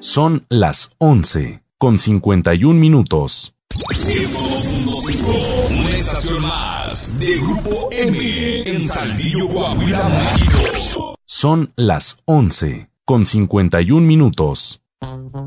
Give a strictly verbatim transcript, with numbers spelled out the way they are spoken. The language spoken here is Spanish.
Son las once con cincuenta y un minutos. ciento dos punto cinco, una estación más de Grupo M en Saltillo, Coahuila, México. Son las once con cincuenta y un minutos.